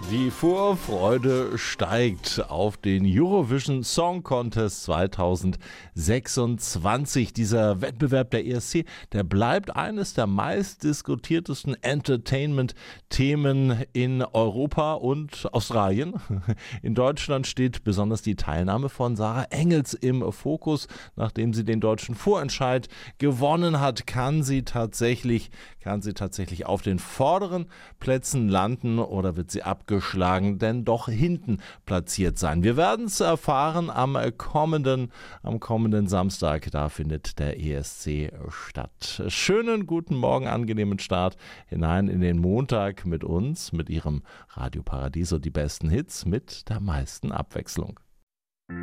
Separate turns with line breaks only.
Die Vorfreude steigt auf den Eurovision Song Contest 2026. Dieser Wettbewerb der ESC, der bleibt eines der meistdiskutiertesten Entertainment-Themen in Europa und Australien. In Deutschland steht besonders die Teilnahme von Sarah Engels im Fokus. Nachdem sie den deutschen Vorentscheid gewonnen hat, kann sie tatsächlich auf den vorderen Plätzen landen oder wird sie abgeschlagen, denn doch hinten platziert sein. Wir werden es erfahren am kommenden Samstag. Da findet der ESC statt. Schönen guten Morgen, angenehmen Start hinein in den Montag mit uns, mit Ihrem Radio Paradiso, die besten Hits mit der meisten Abwechslung.